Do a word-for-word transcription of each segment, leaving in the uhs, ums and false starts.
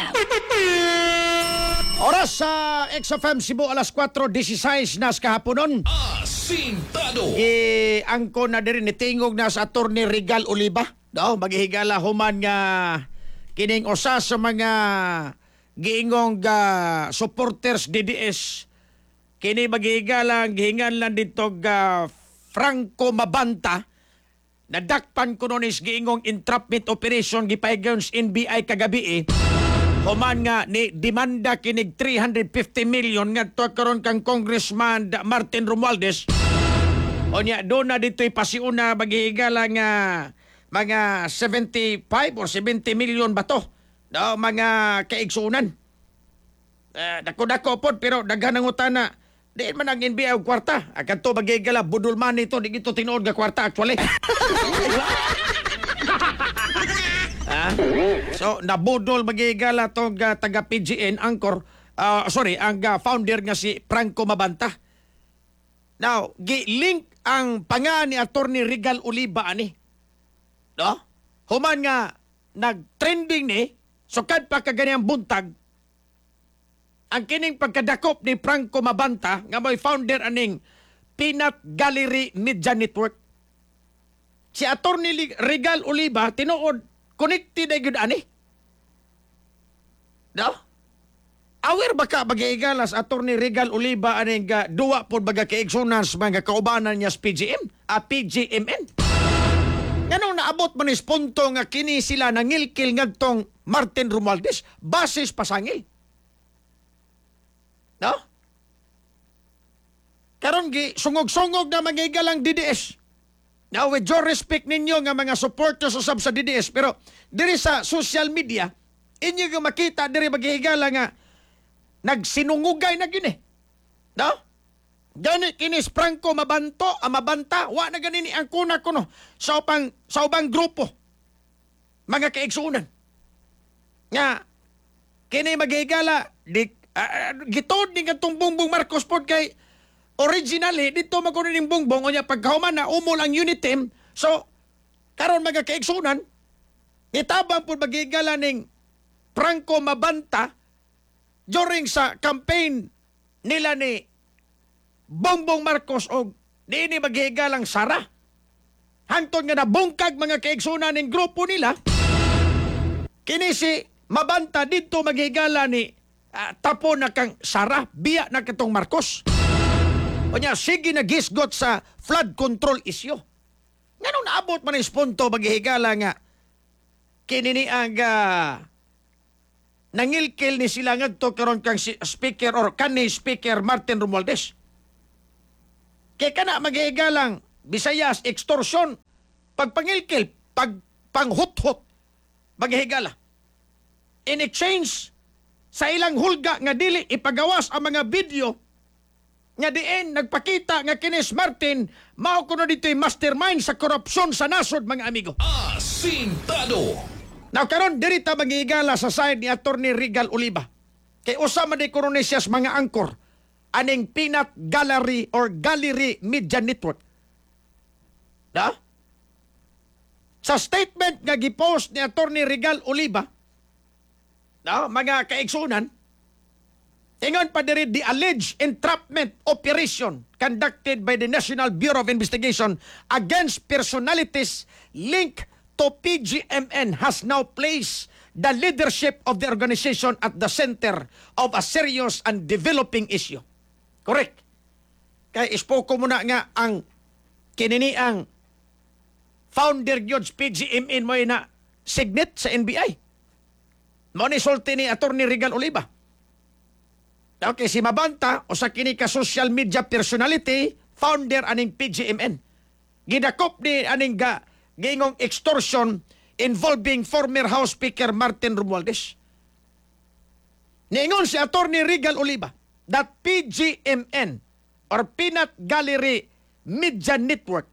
M. Oras sa X F M Cebu alas kwatro desisayis na sa kahaponon. Asintado. Eh, angko na diri ni tingog na sa Attorney Regal Oliva. No, maghihigala human nga kining usa sa mga giingong uh, supporters D D S. Kini maghihigala gihingan lang dito uh, Franco Mabanta. Nadakpan ko nun is giingong entrapment operation gipahigayon sa N B I kagabi eh. Human nga ni demanda kinig three hundred fifty million nga to karon kang Congressman Martin Romualdez. Onya do na dito'y pasiuna maghihigala nga mga seventy-five or seventy million ba to? No, mga kaigsunan. Uh, dako-dako po pero daghan ang utana. Di man ang N B I og kwarta. Akan to maghihigala budol man ito di ito tinuod nga kwarta actually. Ah? So, nabudol magigala tong uh, taga P G N Angkor, uh, sorry, ang uh, founder nga si Franco Mabanta. Now, gi-link ang pangalan ni Attorney Regal Oliva ani. No? Human nga nag-trending ni, sukad pa kaganyang buntag, ang kining pagkadakop ni Franco Mabanta nga may founder aning Peanut Gallery Media Network. Si Attorney Regal Oliva tinuod connected ay gud ani. No? Aware ba ka magigalas Attorney Regal Oliva aning uh, duwa pod baga kaigsunan sa mga kaubanan niya sa P G M, a uh, P G M N. Ganong naabot man is punto nga kini sila nangilkil ngadtong Martin Romualdez basis pasangil. No? Karon gi sungog-sungog na magigalang D D S. Now, with your respect ninyo nga mga supporters usab sa D D S, pero diri sa social media, inyo nga makita diri maghihigala nga nagsinungugay na gini. No? Gani kinis Franco Mabanto, ah, Mabanta, wa na ganini ang kuna kuno sa upang sa ubang grupo. Mga kaigsunan. Nga kini maghihigala di uh, gitod ni katong Bongbong Marcos pod kay originally, dito magunin yung bongbong o niya pagkahuman na umol ang unit team. So, karon mga kaigsunan, itabang po magigala ng Franco Mabanta during sa campaign nila ni Bongbong Marcos o di ni maghigalang Sara. Hangtod nga nabungkag mga kaigsunan ng grupo nila, kini si Mabanta dito maghigala ni uh, tapo na kang Sara, biya na katong Marcos. O niya, sige na gisgot sa flood control issue. Nga naabot man yung punto maghihigala nga kinini ang uh, nangilkil ni sila nga to karon kang si speaker or kanhi speaker Martin Romualdez. Kaya ka na maghihigalang Visayas, extortion, pagpangilkil, pag panghuthot, maghihigala. In exchange sa ilang hulga nga dili ipagawas ang mga video nga diin nagpakita nga kinis Martin mao kuno dito'y mastermind sa korupsyon sa nasod mga amigo. Asintado. Now karon diri ta magigala sa side ni Attorney Regal Oliva. Kay usa man di kuno siya mga angkor aning Peanut Gallery or Gallery Media Network. Da? Sa statement nga gipost ni Attorney Regal Oliva, no, mga kaigsunan, ingon pa diri the alleged entrapment operation conducted by the National Bureau of Investigation against personalities linked to P G M N has now placed the leadership of the organization at the center of a serious and developing issue. Correct. Kaya ispoko mo na nga ang kinini ang founder George P G M N mo na signet sa N B I. Mo ni sulti ni Attorney Regal Oliva. Okay, si Mabanta o sa kini ka social media personality, founder aning P G M N. Gidakop ni aning ga, gingong extortion involving former House Speaker Martin Romualdez. Niingon si Attorney Regal Oliva that P G M N or Peanut Gallery Media Network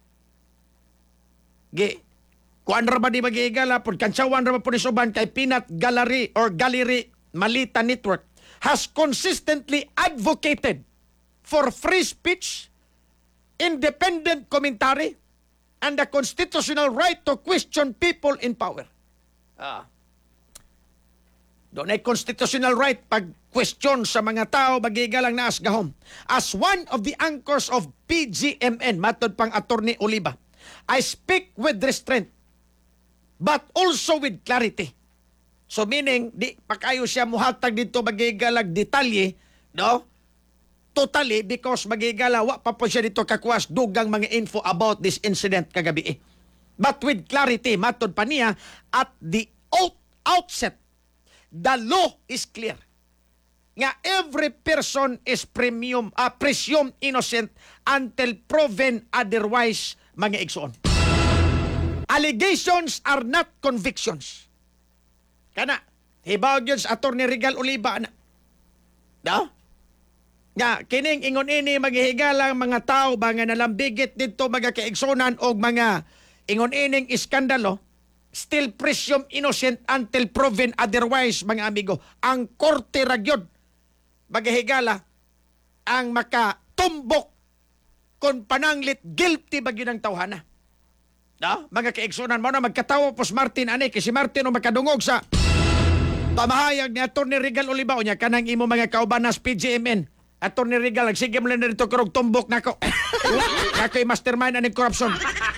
gi kuan ra ba di magigala pod kansawan ra ba pod isuban kay Peanut Gallery or Gallery Malita Network has consistently advocated for free speech, independent commentary, and the constitutional right to question people in power. Ah. Doon ay constitutional right pag question sa mga tao magigalang na asgahom. As one of the anchors of P G M N, matod pang Attorney Oliva, I speak with restraint but also with clarity. So meaning, di pa kayo siya muhatag dito magigalang detalye, no? Totally, because magigala, wa pa po siya dito kakuas dugang mga info about this incident kagabi. But with clarity, matod pa niya, at the out- outset, the law is clear. Nga every person is premium, uh, presumed innocent until proven otherwise, mga igsoon. Allegations are not convictions. Kana, hibaw yun sa Attorney Regal Oliva, na. No? Nga, kining ingon ini maghihigalang mga tao ba nga nalambigit dito mga kaigsonan o mga ingon ining iskandalo, still presumed innocent until proven otherwise, mga amigo. Ang korte ragyod maghihigala ang makatumbok kung pananglit guilty ba yun ang tawhana. No? Mga kaigsonan mo na magkatawa po si Martin ani, kasi Martin o makadungog sa pamahayag ni Atty. Regal Oliva o niya kanang imo mga kaubanas P G M N. Atty. Regal, nagsige mo lang na dito karong tumbok na ko. Nako'y mastermind aning corruption.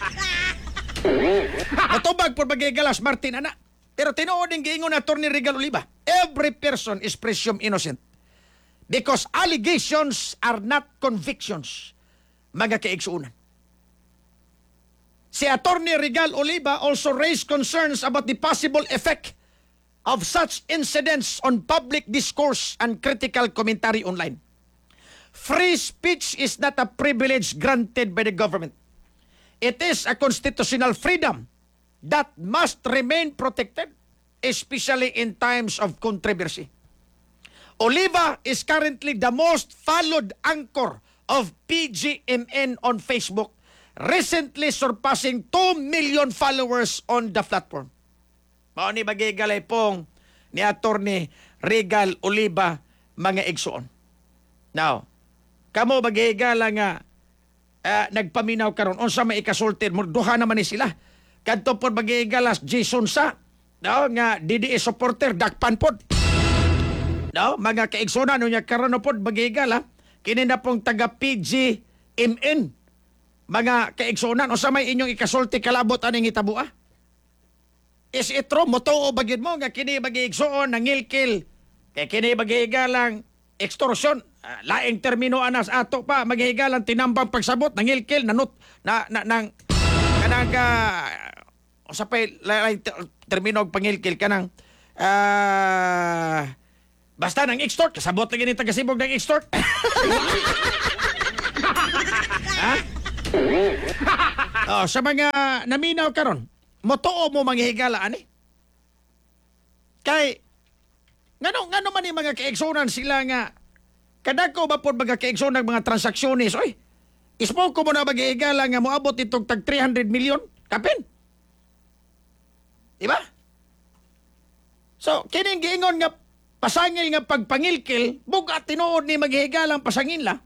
Matubag po magigalas, Martin, ana. Pero tinuod yung giingon na Atty. Regal Oliva, every person is presumed innocent because allegations are not convictions, mga kaigsuunan. Si Atty. Regal Oliva also raised concerns about the possible effect of such incidents on public discourse and critical commentary online. Free speech is not a privilege granted by the government. It is a constitutional freedom that must remain protected, especially in times of controversy. Oliva is currently the most followed anchor of P G M N on Facebook, recently surpassing two million followers on the platform. Mao ni magigalay pong ni Atty. Regal Oliva, mga igsuon. Now, kamo magigala nga uh, nagpaminaw karon unsa may ikasultir mo duha naman ni sila. Kadto pod magigalas Jason sa no nga D D S supporter dakpan pod. No, mga kaigsunan unya karon pod magigala kini na pong taga P G M N. Mga kaigsunan unsa may inyong ikasulti kalabot aning hitabua? Is it true mo tuo bagid mo nga kini magiigsuon nangilkil kay kini magigalang extortion? Uh, laing termino anas ato pa maghihigalan tinambang pagsabot nangilkil nanut na na nang kanang ka uh, sa pa laing termino og pangilkil kanang uh, basta nang extort kasabot lagi ni tagasibog nang extort. Ha? Oh, sa mga naminaw karon motuo mo manghihigala ani kay ngano ngano man ni mga kaigsunan sila nga kadako ba po mga kaigsoon ng mga transaksyones? Oy, ismo ko mo na mag-iigala nga moabot itong tag three hundred million? Kapin? Diba? So, kining giingon nga pasangil nga pagpangilkil, buga tinuod ni maghihigalang pasangil la.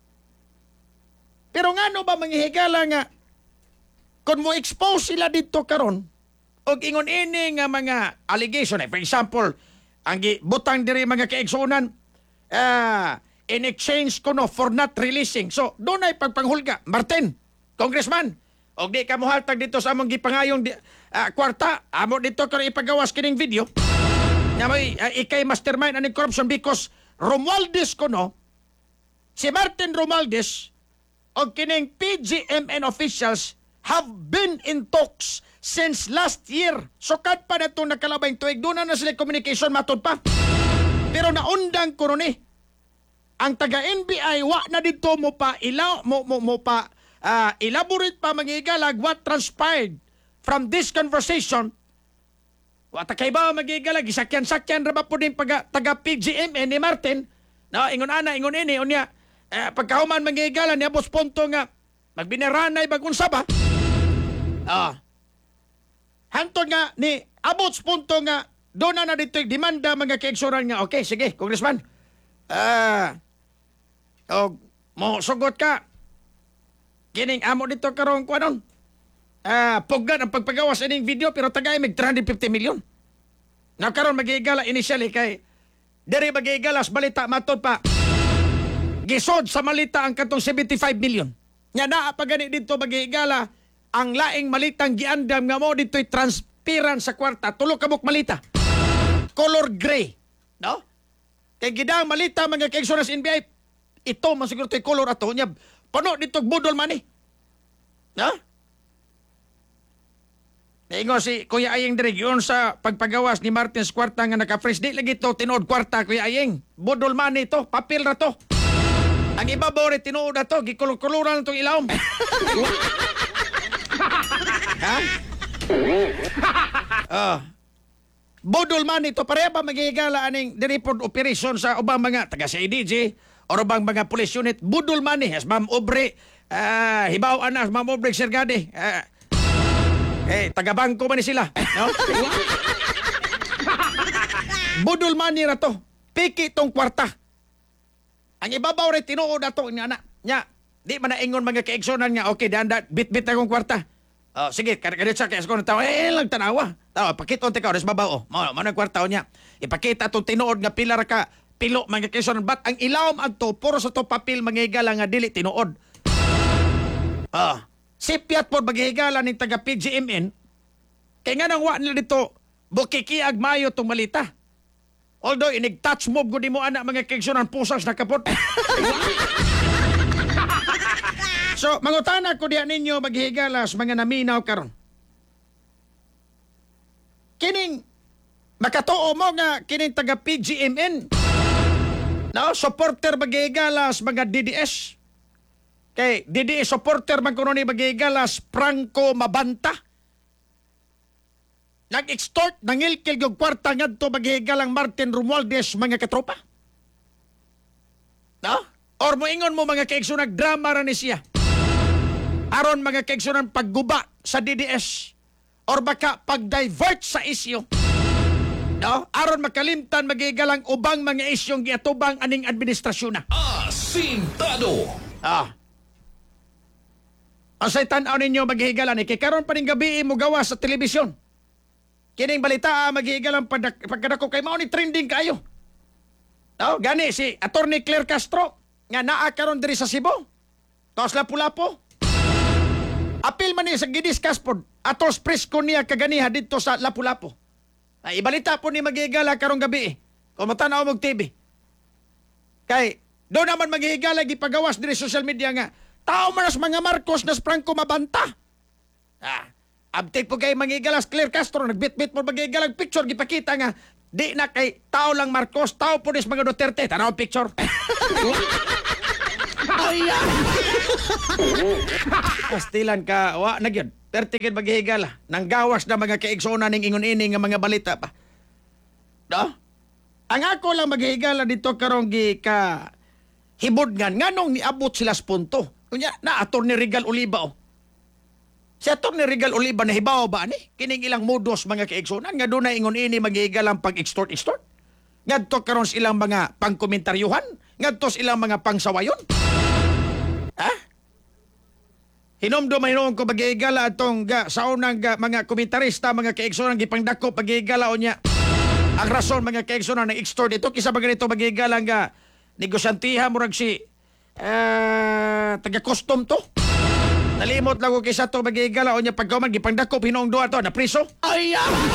Pero ngano ba manghihigala nga kung mo expose sila dito karon og ingon ini nga mga allegation, eh, for example, ang butang diri mga kaigsunan, Uh, in exchange ko no for not releasing. So, doon ay pagpanghulga. Martin, Congressman, o di ka muhatag dito sa among gipangayong di, uh, kwarta, amo dito ka ipagawas kining video na may uh, ikay mastermind aning corruption because Romualdez ko no, si Martin Romualdez o kining P G M N officials have been in talks since last year. So, kad pa na itong nakalabay tuig, doon na na sila communication matod pa. Pero naundang ko ron eh. Ang taga-N B I wa na dito mo pa ilaw mo mo, mo pa uh, elaborate pa magigalag what transpired from this conversation. Wa ta kay ba magigalag gisakyan-sakyan ra ba pud pag taga P G M N ni Martin. No, ingon ana ingon ini unya uh, pagkahuman magigalan ni Abos Punto nga magbinaranay bagunsa ba? Ah. Hantod nga ni Abos Punto nga doon na na dito yung demanda mga kaigsuran nga. Okay, sige, Congressman. Ah, uh, mo sugot ka. Kining amo dito karong kuanon. Ah, uh, puggan ang pagpagawas ining video pero tagay mig three hundred fifty million. Now karon magigala initially kay diri magigalas balita matod pa. Gisod sa malita ang katong seventy-five million. Nya naa pa gani dito magigala ang laing malitang giandam nga mo dito'y transparent sa kwarta. Tulo ka mok malita. Color gray. No? Kay gidang malita mga kaigsoon sa N B I, ito man siguro to'y color ato nya pano dito budol man eh. Ha? Naingo si Kuya Ayeng diri giyon sa pagpagawas ni Martin sa kwarta nga naka-freeze. Di lagi to tinuod kwarta Kuya Ayeng. Budol man ito, papel na to. Ang iba ba rin tinuod na to, gikulor-kuluran na itong ilawom. Ha? Ah. Budol man ito, pareha ba magigala aning the-report operation sa ubang mga taga-C I D G o ubang mga police unit? Budol man eh, as Ma'am Aubrey, ah, hibaw anas, Ma'am Aubrey Sergade, ah, eh, taga-bangko man ni sila. No? Budol man nila to. Piki tong kwarta. Ang ibabaw rin tinuod na to. Nya, nya, di man na ingon mga kaigsonan nga, okay, danda, bit-bit akong kwarta. Oh, sige, kadit sa kaya ko na tao, eh, lang tanawa. Tawa, pakita te ka, res babaw, oh. Mano, mano kwarta niya. Ipakita tong tinuod nga pilar ka, pilo, mga kaigsonan. But ang ilawom adto, puro sa to papel, mangigala nga dili tinuod. Ah, sipiat po maghihigala ng taga P G M N, kaya nga nang wa nila dito, bukikiag mayo itong malita. Although, inig-touch move ko di mo anak mga kaigsonan pusas na kapot. So, mangutana ko diyan ninyo maghihigalas mga naminaw karon. Kining, makatuo mo nga kining taga P G M N, no? Supporter maghihigalas mga D D S. Kay D D S supporter man kuno ni magigalas Franco Mabanta. Nag-extort nangilkil yung kwarta ngadto magigalang Martin Romualdez mga katropa. No? Or moingon mo mga kaigsoon nagdrama ra ni siya. Aron mga kaigsoon pagguba sa D D S or baka pag-divert sa isyu. No? Aron makalimtan magigalang ubang mga isyong giatubang aning administrasyon na. Asintado. Ah. Ang say tanaw ninyo maghihigalan, eh, kay karon pa ning gabi mo gawa sa telebisyon. Kining balita ah, maghihigalan pagkadako kay mao ni trending kayo. No, gani si Attorney Claire Castro nga naa karon diri sa Cebu. Tos lapu-lapu. Apil man ni sa gidiscuss pod atos presko niya kaganiha dito sa Lapu-Lapu. Ay ibalita po ni maghihigala karong gabi eh. Kung matanaw mo T V. Kay do naman maghihigala gipagawas diri social media nga tao manas mga Marcos nas Franco Mabanta. Ah, abtik po kay mangigalas Claire Castro nagbit-bit mo magigalang picture gipakita nga di na kay tao lang Marcos, tao po nis mga Duterte. Tanaw picture. Ayan. Pastilan ka, wa na gyud. Pertikid maghihigala. Nang gawas na mga kaigsonan ning ingon-ini nga mga balita pa. No? Ang ako lang maghihigala dito karong gi ka hibudngan nganong niabot sila sa punto. Kunya na Attorney Regal Oliva oh. Si Attorney Regal Oliva nahibaw ba ni? Kining ilang modos mga kaigsonan nga doon na ingon-ini maghihigalang pag-extort-extort. Ngadto karon silang mga pangkomentaryuhan, ngadto ilang mga pangsawayon. Ha? Hinomdo mahinom ko magigala atong ga, sa unang ga, mga komentarista, mga kaigsonan gipangdako pagigala o niya. Ang rason mga kaigsonan ng extort ito kisa ba ganito magigala nga negosyantiha murag si uh, taga-custom to. Nalimot lang ko kisa to magigala o niya pagkauman gipangdako hinong duha to na priso. Ay!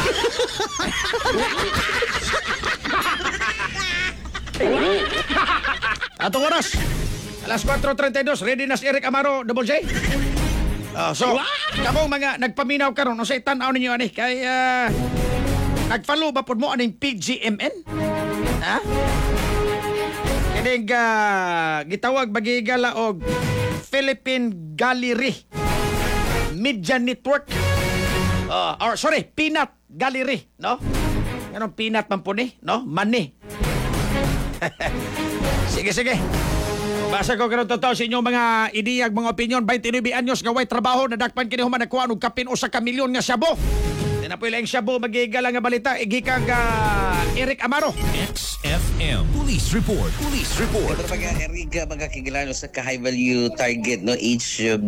Atong oras. Alas four thirty-two, ready na si Eric Amaro, Double J. Uh, so, kamong mga nagpaminaw karon no sa tan-aw ninyo ani kay uh, nagfollow ba pud mo aning P G M N? Ha? Kining uh, gitawag bagigala og Philippine Gallery Media Network. Uh, or sorry, Peanut Gallery, no? Anong peanut man po ni, no? Money. Sige, sige. Basa ko karon totoo sa inyong mga ideyag, mga opinion. twenty-nine anyos nga way trabaho na dakpan kini human nakuha og kapin usa ka milyon nga syabo. Tinapoy lang syabo magigala nga balita igikang uh, Eric Amaro. X F M Police Report. Police Report. Ito mga Eriga, mga kigilano sa ka-high value target, no? H B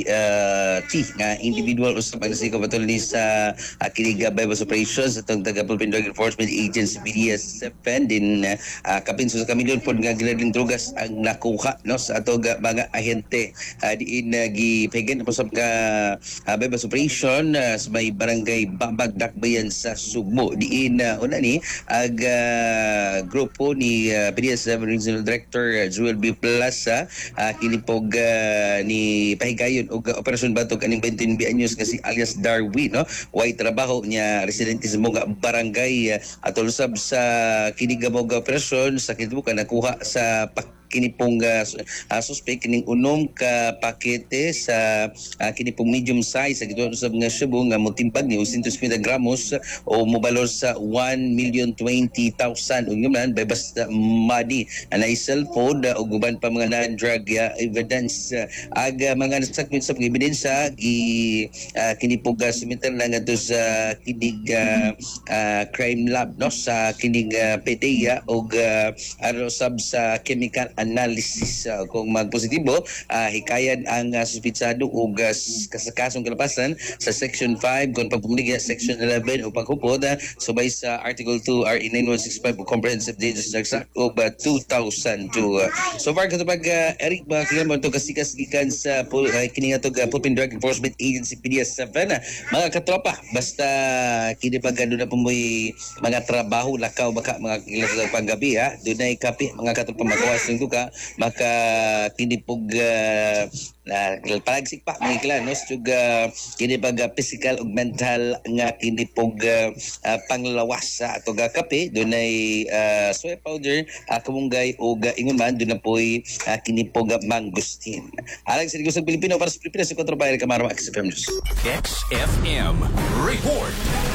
uh, T, nga individual o sa paglasiko patulong sa uh, kinigabay was operations itong taga-Philippine Drug Enforcement Agency P D S seven din uh, kapinso sa kamilyon po nga gilaling drugas ang nakuha, no? Sa ato ga, mga ahente uh, diin uh, gipahigan po sa ka uh, Bebas operation uh, sa may barangay Babag Dakbayan sa Sugbo diin uh, una ni ag uh, grupo ni uh, P D S seven Regional Director uh, Joel B. Plaza uh, kinipog uh, ni pahigayon og uh, operasyon batog aning twenty-one anyos nga si alias Darwin, no? Way trabaho niya residente sa mga barangay uh, atol sab sa kinigabog operasyon sa kinibukan nakuha sa pak kinipong uh, uh, suspect kining unom ka pakete sa uh, kinipong medium size sa gituro sa mga Cebu nga motimpag ni one hundred fifty gramos o mobalor sa one million twenty thousand ug man by basta money anay cellphone uh, ug uban pa mga non-drug uh, evidence uh, aga mga nasakmit sa ebidensya gi uh, kinipong uh, simental lang ato sa kinig uh, uh, crime lab, no? Sa kinig uh, P T A ug uh, ano sab sa chemical analysis uh, kung magpositibo uh, hikayan ang uh, suspitsado ug uh, kasakasong kalapasan sa section five kung pagpumligya section eleven o paghupod uh, subay sa article two R E nine one six five o comprehensive dangerous drugs act of uh, two thousand two. Uh, so far katupag uh, Eric ba kailan to kasikas gikan sa uh, kini nga to uh, Philippine Drug Enforcement Agency P D S seven uh, mga katropa basta kini pagando na po mo'y mga trabaho lakaw baka mga kilang panggabi ha dunay kape mga katropa magawas ng duka maka kinipog uh, na palagsik pa mga kila, no? Sug uh, kinipag uh, physical ug mental nga kinipog uh, uh, panglawas sa ato ga kape dunay uh, soy powder uh, kamunggay ug uh, ingon man dunay poy uh, kinipog uh, mangustin alang sa Negosyo Pilipino para sa Pilipinas sa Kontrobayan Kamarama X F M News. X F M Report.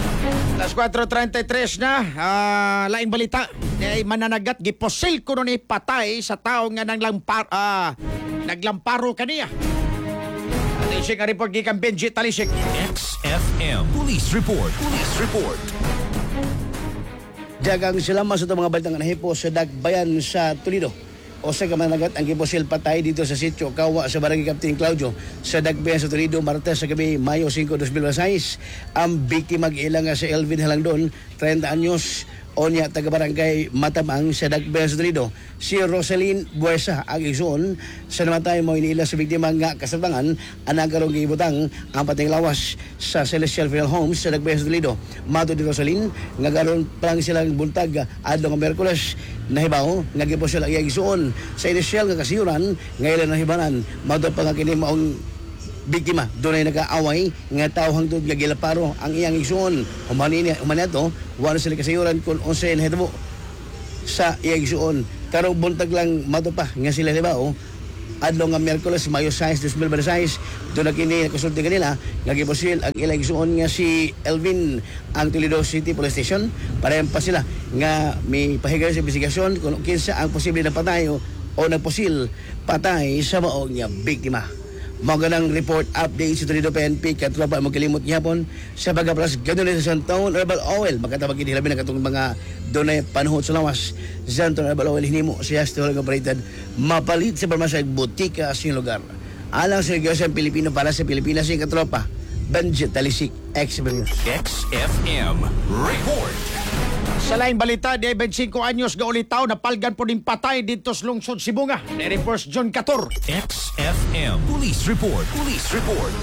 Alas four thirty-three na, uh, laing balita, ay mananagat, giposil ko nun patay sa tao nga nang lampar, uh, naglamparo kaniya. Talisik ang report gikan Benji Talisik. X F M Police Report. Police Report. Dagang salamat sa mga balitang nahipo sa Dagbayan sa Toledo. O sa kamanagat ang giposil patay dito sa sitio Kawa sa Barangay Captain Claudio sa Dagbayan sa Toledo Martes sa gabi Mayo five, twenty twenty-six. Ang biktima ilang nga si Elvin Halangdon, thirty anyos, o niya taga-barangay Matabang sa Dagbayan sa Toledo. Si Rosalyn Buesa ang igsoon sa namatay mo iniila sa biktima nga kasabangan anang karong gibutang ang pating lawas sa Celestial Funeral Homes sa Dagbayan sa Toledo. Mato di Rosalyn nga garon pa lang silang buntag adlaw nga Miyerkules nahibaw nga giposol ang iyang igsoon sa inisyal nga kasiyuran nga ilang nahibanan. Mato pa nga kini maong biktima dunay nag-aaway nga tao hangtod nga gilaparo ang iyang igsoon. Humani ni humani ato wala sila kasayuran kung unsay nahitabo sa iyang igsoon. Karong buntag lang mato pa nga sila libaw adlaw nga Miyerkules Mayo five, twenty twenty-six doon na kini nakasulti kanila nga giposil ang ilang igsoon nga si Elvin ang Toledo City Police Station. Parehan pa sila nga may pahigayon sa investigasyon kung kinsa ang posible na patay o, o nagposil patay sa maong nga biktima. Magandang report update sa Toledo P N P katropa mo kalimot gihapon sa pagaplas gadulay sa Santon Herbal Oil magkatabag gid labi na katong mga dunay panahon sa lawas. Santon Herbal Oil hinimo siya sa Toledo operated mapalit sa parmasya butika sa lugar. Alang sa Negosyo Pilipino para sa Pilipinas yung katropa. Benji Talisik, X F M. X F M Report. Sa laing balita, di twenty-five anyos ga ulitaw na palgan po din patay dito sa lungsod Sibunga. Ni-reports John Cator. X F M Police Report. Police Report.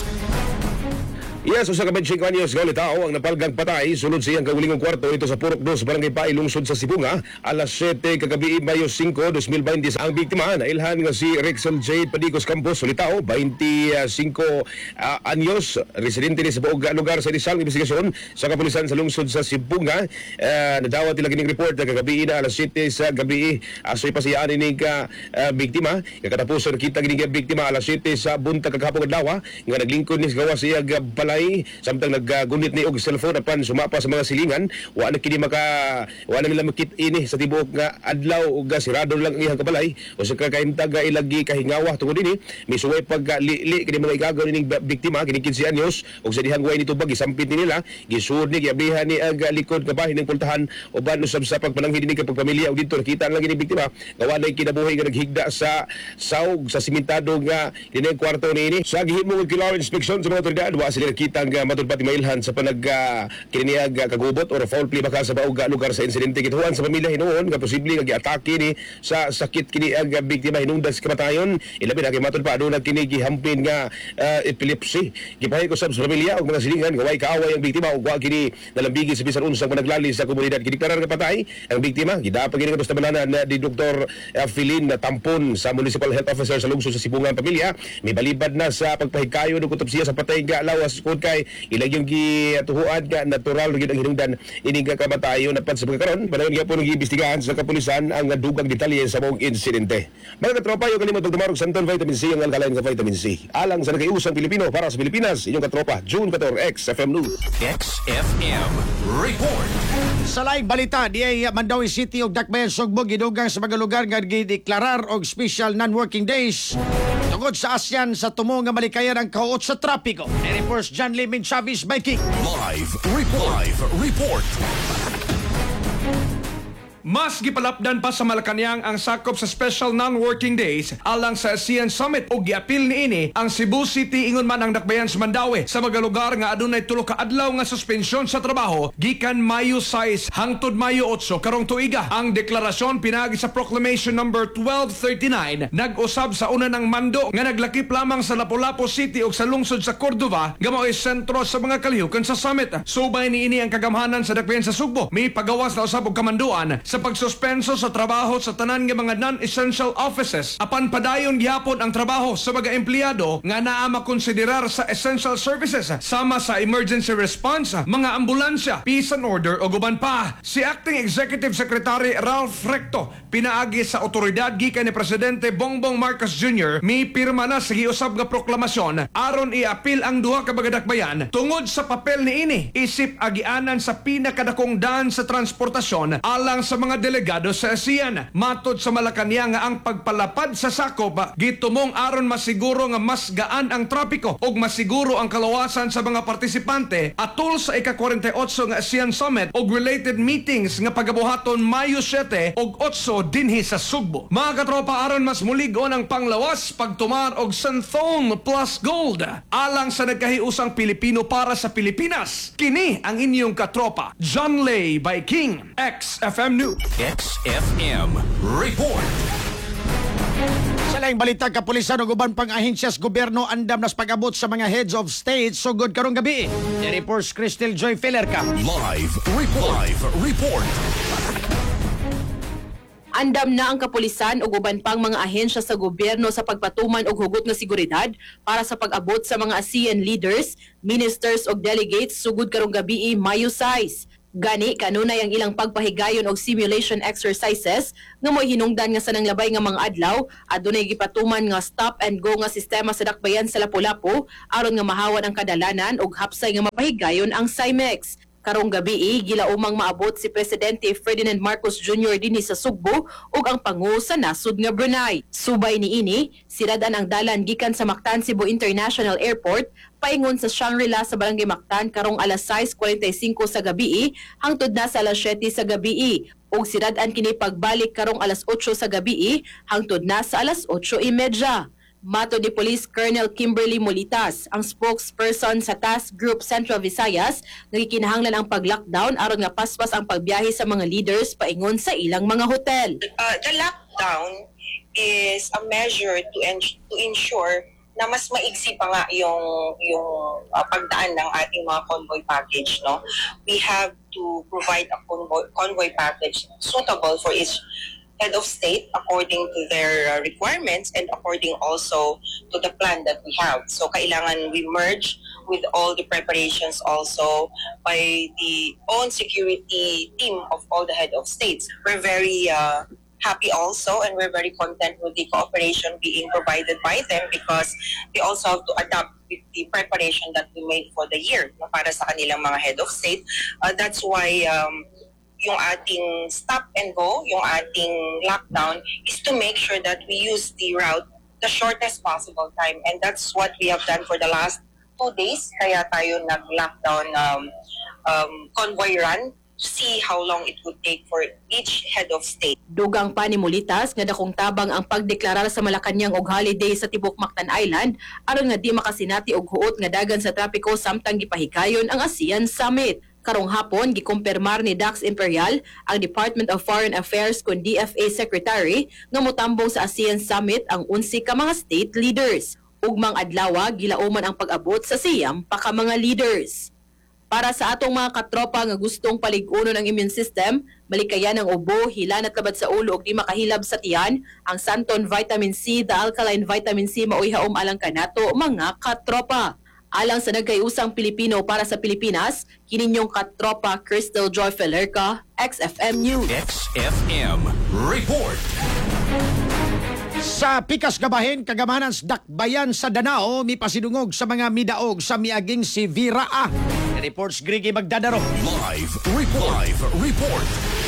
Yes, usa ka twenty-five anyos nga tao ang napalgang patay sulod siyang kawulingong kwarto ito sa Purok dos Barangay Pai lungsod sa Sibunga alas seven kagabi Mayo five, twenty twenty. Ang biktima na ilhan nga si Rexel J. Padicos Campos Solitao, twenty-five uh, anyos, residente ni sa buong lugar sa inisang investigasyon sa kapulisan sa lungsod sa Sibunga. Uh, nadawat nila kining report na kagabi na alas seven sa gabi asoy pasiyaan ni ka uh, biktima. Katapusan kita kining biktima alas seven sa buntag kagahapon adlaw nga naglingkod ni sa gawas siya balay patay samtang naggunit ni og cellphone apan sumapa sa mga silingan wa na kini maka wa na nila makit ini sa tibuok nga adlaw ug sirado lang ang iyang kabalay o sa kakaintag nga ilagi kahingawa tungod ini misuway pag li kini mga igagaw ning biktima kini fifteen anyos ug sa dihang way nito bag isampit ni nila gisud ni giabihan ni aga likod ka bahin ning pultahan uban usab sa pagpananghid ni kapag pamilya ug dito nakita lang gini biktima nga walay kinabuhi nga naghigda sa sawg sa simentado nga dinay kwarto niini sa gihimo og kilo inspection sa mga otoridad wa sila nakita nga matod pati mailhan sa panag uh, kiniyag uh, kagubot or foul play baka sa baog lugar sa insidente gituan sa pamilya hinuon nga posible nga giatake ni sa sakit kini ang uh, biktima hinungdan sa kamatayon ilabi na kay matod pa aduna kini gihampin nga uh, epilepsy gipahay ko sab sa pamilya og mga silingan nga way kaaway ang biktima ug wa kini nalambigi sa bisan unsang panaglali sa komunidad gidektarar nga patay ang biktima gidapa kini basta bananan na di Doktor uh, Philin Tampon sa Municipal Health Officer sa lungsod sa Sibungan pamilya may balibad na sa pagpahikayo ng kutupsiya sa patay nga lawas kung kay ilang yung gituhuan nga natural gid ang hinungdan ini nga kamatayon at sa pagkaron panayon gyapon giimbestigahan sa kapulisan ang dugang detalye sa buong insidente. Mga katropa yung kalimot tumarog Santon Vitamin C ang alkaline nga vitamin C alang sa nagayusang Pilipino para sa Pilipinas inyong katropa June fourteen X F M News. X F M Report. Sa laing balita, di ay Mandawi City ug Dakbayan Sugbo gidugang sa mga lugar nga gideklarar og special non-working days tungod sa ASEAN sa tumo nga malikayan ang kauot sa trapiko. Reports John Liming Chavez Biking. Live report. Live report. Mas gipalapdan pa sa Malacañang ang sakop sa Special Non-Working Days alang sa ASEAN Summit ug giapil niini ang Cebu City ingon man ang Dakbayan sa Mandawi sa mga lugar nga adunay tulo ka adlaw nga suspensyon sa trabaho gikan Mayo six hangtod Mayo eight karong tuiga. Ang deklarasyon pinaagi sa Proclamation number twelve thirty-nine nag-usab sa una ng mando nga naglakip lamang sa Lapu-Lapu City ug sa lungsod sa Cordova nga mao'y sentro sa mga kalihukan sa summit. Subay niini ang kagamhanan sa Dakbayan sa Sugbo may pagawas na usab og kamanduan sa pagsuspenso sa trabaho sa tanan nga mga non-essential offices apan padayon gihapon ang trabaho sa mga empleyado nga naa makonsiderar sa essential services sama sa emergency response, mga ambulansya, peace and order o guban pa. Si Acting Executive Secretary Ralph Recto pinaagi sa otoridad gikan ni Presidente Bongbong Marcos Junior mi pirma na sa giusab nga proklamasyon aron iapil ang duha ka mga dakbayan tungod sa papel niini isip agianan sa pinakadakong daan sa transportasyon alang sa mga mga delegado sa ASEAN. Matod sa Malacañang nga ang pagpalapad sa sakop gitumong aron masiguro nga mas gaan ang trapiko ug masiguro ang kalawasan sa mga partisipante atol sa ika forty-eight nga ASEAN Summit ug related meetings nga pagabuhaton Mayo seven ug eight dinhi sa Sugbo. Mga katropa, aron mas mulig-on ang panglawas pagtumar og Santhong Plus Gold alang sa nagkahiusang Pilipino para sa Pilipinas. Kini ang inyong katropa John Lay by King X F M News. X F M Report. Sa laing balita, kapulisan ug uban pang ahensya sa gobyerno andam nas pag-abot sa mga heads of state sugod karong gabi. Ni reports Crystal Joy Felerka. Live report. Live report. Andam na ang kapulisan ug uban pang mga ahensya sa gobyerno sa pagpatuman og hugot nga seguridad para sa pag-abot sa mga ASEAN leaders, ministers ug delegates sugod karong gabi Mayo six. Gani kanunay ang ilang pagpahigayon og simulation exercises nga mo'y hinungdan nga sa nanglabay nga mga adlaw adunay gipatuman nga stop and go nga sistema sa dakbayan sa Lapu-Lapu aron nga mahawan ang kadalanan ug hapsay nga mapahigayon ang C I M E X. Karong gabi gilaumang maabot si Presidente Ferdinand Marcos Junior dinhi sa Sugbo ug ang pangu sa nasud nga Brunei. Subay niini siradan ang dalan gikan sa Mactan Cebu International Airport paingon sa Shangri-La sa Barangay Mactan karong alas six forty-five sa gabi hangtod na sa alas seven sa gabi ug siradan kini pagbalik karong alas eight sa gabi hangtod na sa alas eight thirty. Mato ni Police Colonel Kimberly Molitas, ang spokesperson sa Task Group Central Visayas, nagikinahanglan ang pag-lockdown aron nga paspas ang pagbiyahe sa mga leaders paingon sa ilang mga hotel. Uh, the lockdown is a measure to en- to ensure na mas maigsi pa nga yung yung uh, pagdaan ng ating mga convoy package, no. We have to provide a convoy, convoy package suitable for each head of state according to their uh, requirements and according also to the plan that we have. So kailangan we merge with all the preparations also by the own security team of all the head of states. We're very uh, happy also, and we're very content with the cooperation being provided by them because they also have to adapt with the preparation that we made for the year no, para sa kanilang mga head of state. Uh, that's why um, yung ating stop and go, yung ating lockdown is to make sure that we use the route the shortest possible time. And that's what we have done for the last two days. Kaya tayo nag-lockdown um, um, convoy run to see how long it would take for each head of state. Dugang pa ni Mulitas nga dakong tabang ang pagdeklarar sa Malacañang og holiday sa tibok Mactan Island aron nga di makasinati og huot nga dagan sa trapiko samtang gipahigayon ang ASEAN Summit. Karong hapon, gikumpirmar ni Dax Imperial ang Department of Foreign Affairs kun D F A Secretary nga motambong sa ASEAN Summit ang unsi ka mga state leaders. Ugmang adlaw, gilauman ang pag-abot sa siyam pa ka mga leaders. Para sa atong mga katropa nga gustong palig-unon ang immune system, malikayan ang ubo, hilan at labat sa ulo ug di makahilab sa tiyan, ang Santon Vitamin C, the Alkaline Vitamin C maoy haom alang kanato mga katropa. Alang sa nagkayusang Pilipino para sa Pilipinas, kininyong katropa Crystal Joy Felerca, X F M News. X F M Report. Sa pikas gabahin, kagamanan sa dakbayan sa Danao, mi pasidungog sa mga midaog sa miaging si Vira A. Reports Grigi Magdadaro. Live report. Live report.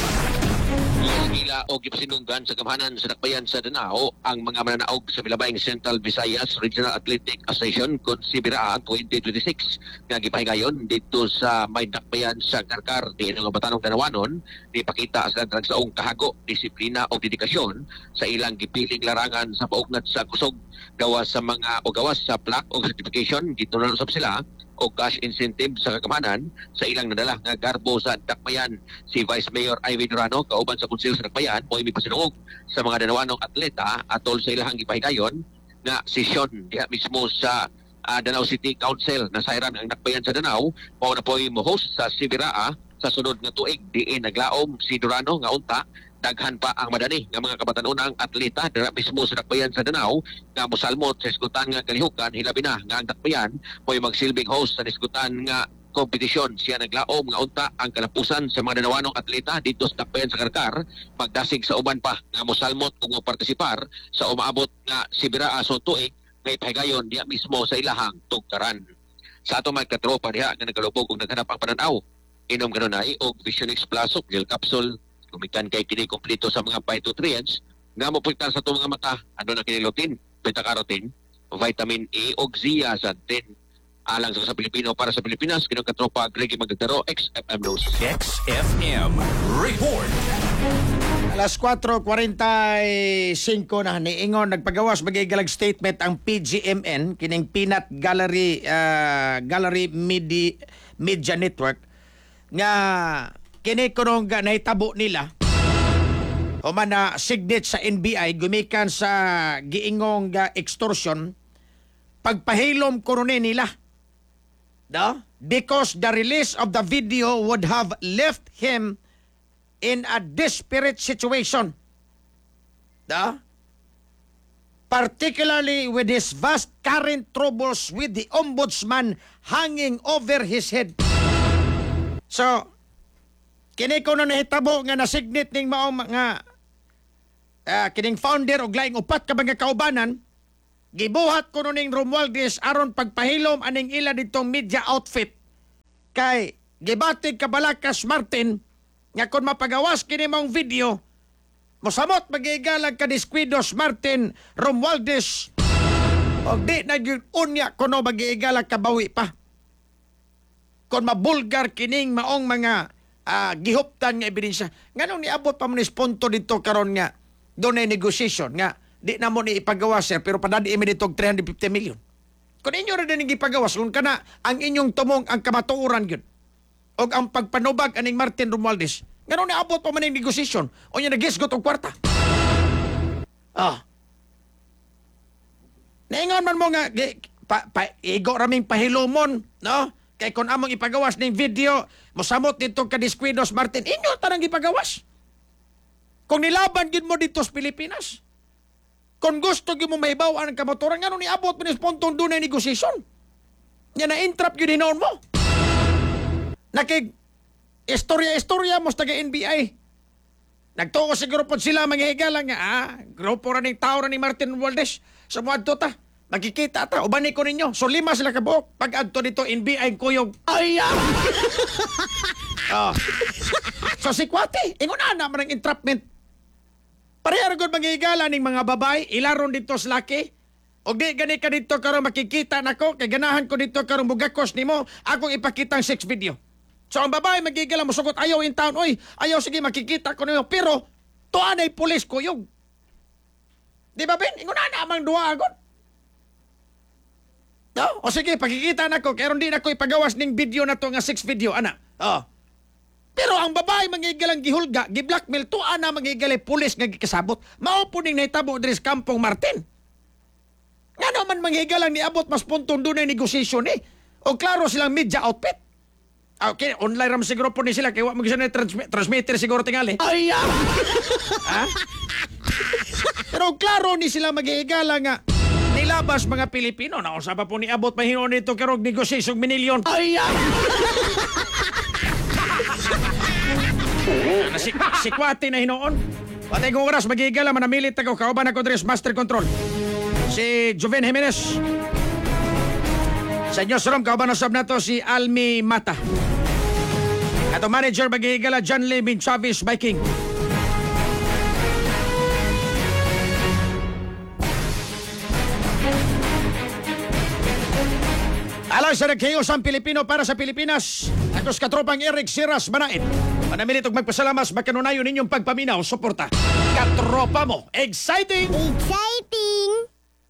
Gila o gipasinunggan sa gamhanan sa dakbayan sa Danao ang mga mananaog sa Milabayng Central Visayas Regional Athletic Association kun si Biraan twenty twenty-six nga gipahigayon dito sa may dakbayan sa Karkar di nga batanong Danawanon di pakita sa dragsaong kahago, disiplina o dedikasyon sa ilang gipiling larangan sa paugnat sa kusog gawas sa mga o gawas sa plaque o certification dito na usab sila o cash incentive sa kagamanan sa ilang nadala nga garbo sa dakbayan. Si Vice Mayor Ivy Durano kauban sa konsil sa dakbayan mo imi pasinungog sa mga Danawanong atleta atol sa ilang gipahigayon nga sesyon diha mismo sa uh, Danao City Council na sayran ang dakbayan sa Danao mao na po'y mo-host sa Sibiraa sa sunod nga tuig diin naglaom si Durano nga unta daghan pa ang madani nga mga kabatanunang atleta dira mismo sa dakbayan sa Danao nga mosalmot sa iskutan nga kalihukan hilabi na nga ang dakbayan mo'y magsilbing host sa iskutan nga kompetisyon. Siya naglaom nga unta ang kalapusan sa mga Danawanong atleta dito sa dakbayan sa Karkar magdasig sa uban pa nga mosalmot ug mopartisipar sa umaabot nga Sibiraa sa tuig nga ipahigayon diha mismo sa ilahang tugkaran. Sa ato mga katropa diha nga nagalubog ug naghanap ang pananaw inom kanunay og Vision X Plus ug gel capsule kumikan kay kini kompleto sa mga phytonutrients nga mapugtan sa itong mga mata. Ano na kinilutin? Beta-carotene, vitamin A o zeaxanthin. Alang sa, sa Pilipino para sa Pilipinas, kinong katropa Gregi Magdadaro, X F M News. X F M Report. Alas four forty-five na niingon nagpagawas magigalag statement ang P G M N kining Peanut Gallery uh, Gallery Media, Media Network nga kini kunong nahitabo nila o man na signet sa N B I gumikan sa giingong uh, extortion pagpahilom kuno nila no? Because the release of the video would have left him in a desperate situation no? Particularly with his vast current troubles with the ombudsman hanging over his head. So kini ko na nahitabo nga nasignet ning mao nga uh, kining founder og laing upat ka mga kaubanan gibuhat ko ning Romualdez aron pagpahilom aning ila ditong media outfit kay gibatig ka Balakas Martin nga kon mapagawas kini mong video mosamot magigalag ka Descuidos Martin Romualdez og di na gyud unya kuno magigalag ka bawi pa kon mabulgar kining maong mga Uh, gihuptan nga ebidensya. Nganong niabot pa mo ni punto dito karon nga doon ay negotiation nga di na mo ni ipagawa sir pero padadi imi dito three hundred fifty million. Kung inyo rin din ipagawas kung kana ang inyong tumong ang kamatuoran yun o ang pagpanubag aning Martin Romualdez nganong niabot pa man ni negotiation o niya nagisgot og kwarta. Ah. Naingon man mo nga pa, pa, igo raming pahilomon no? Kay kung among ipagawas ng video, mosamot dito ka Descuidos Martin, inyo tanang ipagawas. Kung nilaban gid mo dito sa Pilipinas, kung gusto gid mo mahibaw ang kamaturan, nga nung niabot mo ni spontong doon na negosasyon. Yan na entrap yun hinaon mo. Nakig istorya-istorya mo sa taga N B I. Nagtuo siguro po sila mga higala nga, ah, grupo ra ning tao ra ni Martin Romualdez sa muadto ta. Magkikita ta, ubani ko ninyo. So lima sila kabuok. Pag adto dito, N B I kuyog. Ay, ah! oh. So si Kwate, ingon na naman ang entrapment. Pareha gud mga higala ning mga babay, ilaron dito sa laki. Og di gani ka dito karon makikita nako, kay ganahan ko dito karon bugakos nimo, akong ipakita ang sex video. So ang babae magigala mo sugot ayaw in town, oy, ayaw sige makikita ko nimo, pero tuanay pulis kuyog. Di ba Ben? Ingon na namang duha agad. No? O sige, pakikita nako, kay ron di nako ipagawas ning video na to nga sex video ana. Oh. Pero ang babae mangigalang gihulga, gi-blackmail tuan na mangigalay pulis nga gikasabot. Mao po ning nahitabo diri sa Kampong Martin. Nga naman manghigalang niabot mas puntong doon ay negosasyon eh. O klaro silang media outfit. Okay, online ram siguro po ni sila. Kaya wag mag-isa na transmi- transmitter siguro tingali. Ay, ah! Ha? Pero klaro ni sila maghihigala nga nilabas mga Pilipino. Naunsa pa po niabot mahino nito karong negosasyong minilyon. Ay, ah! na si, si Kwate na hinoon. Patay kong oras maghihigala manamilit tagaw kauban ako dress master control. Si Joven Jimenez. Sa Newsroom, kaubanasab na to si Almi Mata. Ato manager maghihigala John Lee Min Chavez Viking. Alang sa nagkayos ang Pilipino para sa Pilipinas. Atos katropang Eric Siras Manain. Manamilit og magpasalamas makanunayon ninyong pagpaminaw, suporta. Katropa mo, exciting! Exciting!